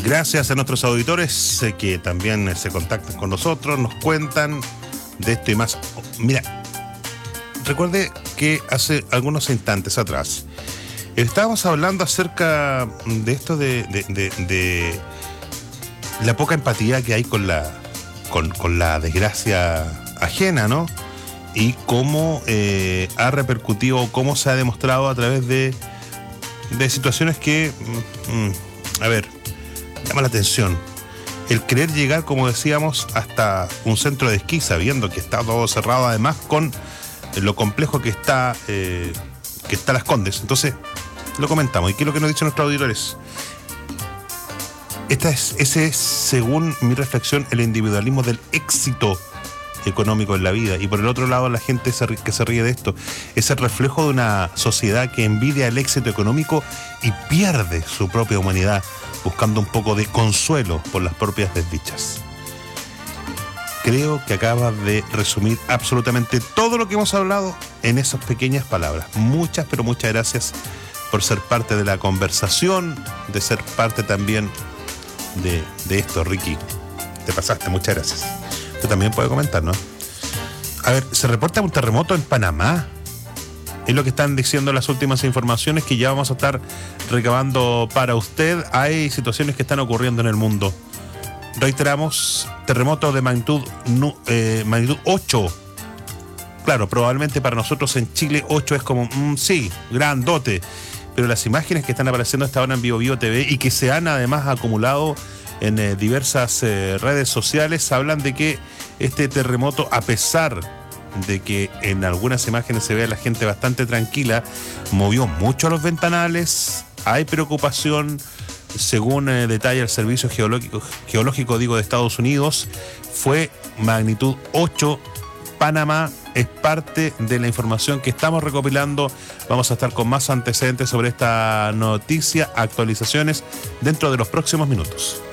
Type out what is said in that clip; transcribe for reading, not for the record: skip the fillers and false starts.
Gracias a nuestros auditores que también se contactan con nosotros, nos cuentan de esto y más. Mira, recuerde que hace algunos instantes atrás estábamos hablando acerca de esto de la poca empatía que hay con la desgracia ajena, ¿no? Y cómo ha repercutido, cómo se ha demostrado a través de situaciones que, llama la atención. El querer llegar, como decíamos, hasta un centro de esquí, sabiendo que está todo cerrado, además con lo complejo que está Las Condes. Entonces, lo comentamos. ¿Y qué es lo que nos dicen nuestros auditores? Ese es, según mi reflexión, el individualismo del éxito económico en la vida. Y por el otro lado, la gente que se ríe de esto es el reflejo de una sociedad que envidia el éxito económico y pierde su propia humanidad, buscando un poco de consuelo por las propias desdichas. Creo que acabas de resumir absolutamente todo lo que hemos hablado en esas pequeñas palabras. Muchas, pero muchas gracias por ser parte de la conversación, de ser parte también de esto, Ricky. Te pasaste, muchas gracias. Usted también puede comentar, ¿no? A ver, se reporta un terremoto en Panamá. Es lo que están diciendo las últimas informaciones que ya vamos a estar recabando para usted. Hay situaciones que están ocurriendo en el mundo. Reiteramos, terremoto de magnitud 8. Claro, probablemente para nosotros en Chile 8 es como, sí, grandote. Pero las imágenes que están apareciendo hasta ahora en Vivo TV y que se han además acumulado en diversas redes sociales hablan de que este terremoto, a pesar de que en algunas imágenes se ve a la gente bastante tranquila, movió mucho los ventanales. Hay preocupación, según detalla el Servicio Geológico de Estados Unidos, fue magnitud 8. Panamá es parte de la información que estamos recopilando. Vamos a estar con más antecedentes sobre esta noticia, actualizaciones dentro de los próximos minutos.